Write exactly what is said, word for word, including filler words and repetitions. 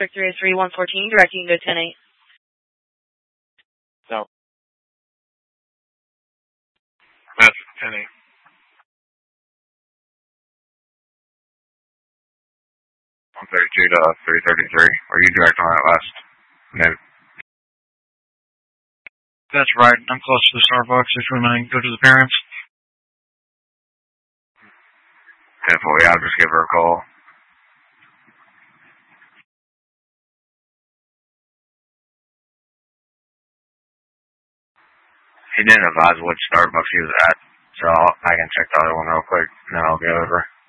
Victory three one fourteen, directing to ten eight. No. That's ten eight. one thirty-two to three thirty-three. Are you direct on that last note? That's right. I'm close to the Starbucks. If you want to go to the parents. Definitely. I'll just give her a call. He didn't advise which Starbucks he was at, so I'll, I can check the other one real quick, and then I'll go over.